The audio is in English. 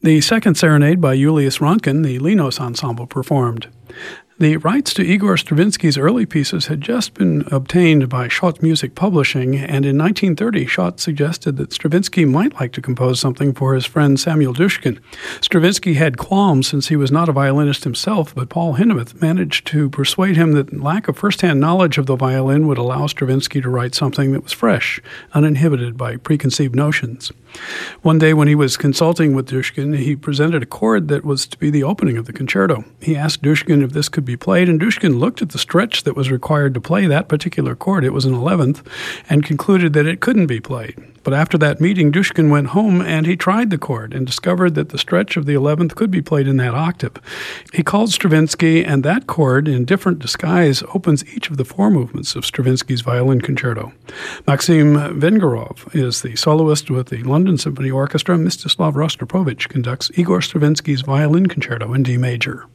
The second serenade by Julius Ronkin, the Linos Ensemble, performed. The rights to Igor Stravinsky's early pieces had just been obtained by Schott Music Publishing, and in 1930, Schott suggested that Stravinsky might like to compose something for his friend Samuel Dushkin. Stravinsky had qualms since he was not a violinist himself, but Paul Hindemith managed to persuade him that lack of first-hand knowledge of the violin would allow Stravinsky to write something that was fresh, uninhibited by preconceived notions. One day when he was consulting with Dushkin, he presented a chord that was to be the opening of the concerto. He asked Dushkin if this could be played, and Dushkin looked at the stretch that was required to play that particular chord, it was an 11th, and concluded that it couldn't be played. But after that meeting, Dushkin went home and he tried the chord and discovered that the stretch of the 11th could be played in that octave. He called Stravinsky, and that chord, in different disguise, opens each of the four movements of Stravinsky's violin concerto. Maxim Vengerov is the soloist with the London Symphony Orchestra. Mstislav Rostropovich conducts Igor Stravinsky's violin concerto in D major.